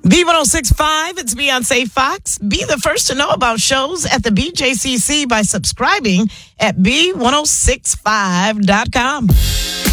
B1065, it's Beyonce Fox. Be the first to know about shows at the BJCC by subscribing at B1065.com.